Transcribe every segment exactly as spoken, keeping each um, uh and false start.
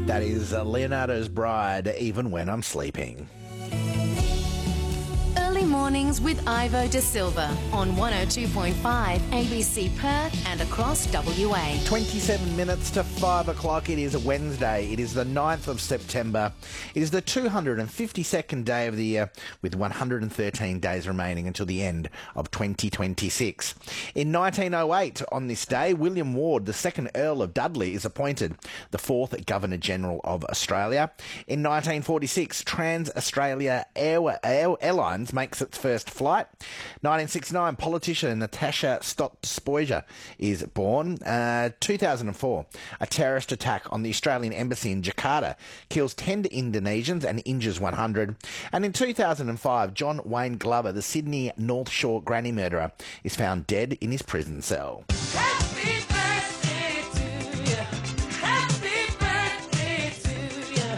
That is uh, Leonardo's Bride, Even When I'm Sleeping. Early mornings with Ivo De Silva on one oh two point five A B C Perth and across W A. twenty-seven minutes to five o'clock. It is a Wednesday. It is the ninth of September. It is the two hundred fifty-second day of the year, with one hundred thirteen days remaining until the end of twenty twenty-six. In nineteen oh eight, on this day, William Ward, the second Earl of Dudley, is appointed the fourth Governor-General of Australia. In nineteen forty-six, Trans-Australia Air- Air- Airlines makes its first flight. nineteen sixty-nine, politician Natasha Stott-Spoiger is born. Uh, two thousand four, a terrorist attack on the Australian Embassy in Jakarta kills ten Indonesians and injures one hundred. And in two thousand five, John Wayne Glover, the Sydney North Shore granny murderer, is found dead in his prison cell. Happy birthday to you. Happy birthday to you.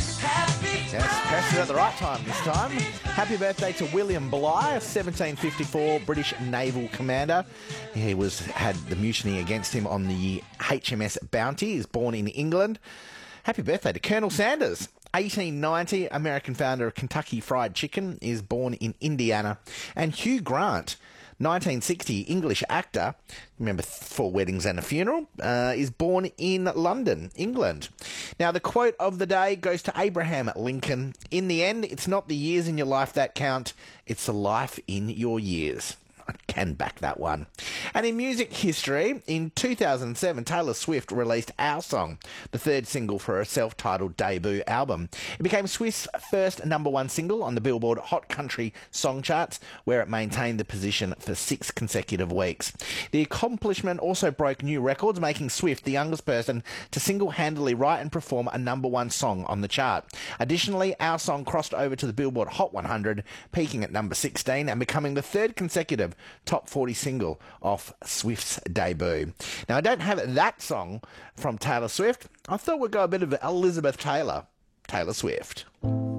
Happy Yes, pressed it at the right time this time. Happy birthday to William Bligh, seventeen fifty-four British naval commander. He was had the mutiny against him on the H M S Bounty. He is born in England. Happy birthday to Colonel Sanders. eighteen ninety, American founder of Kentucky Fried Chicken, is born in Indiana. And Hugh Grant, nineteen sixty, English actor, remember Four Weddings and a Funeral, uh, is born in London, England. Now, the quote of the day goes to Abraham Lincoln. In the end, it's not the years in your life that count, it's the life in your years. I can back that one. And in music history, in two thousand seven, Taylor Swift released Our Song, the third single for her self-titled debut album. It became Swift's first number one single on the Billboard Hot Country Song Charts, where it maintained the position for six consecutive weeks. The accomplishment also broke new records, making Swift the youngest person to single-handedly write and perform a number one song on the chart. Additionally, Our Song crossed over to the Billboard Hot one hundred, peaking at number sixteen and becoming the third consecutive top forty single off Swift's debut. Now, I don't have that song from Taylor Swift. I thought we'd go a bit of Elizabeth Taylor, Taylor Swift.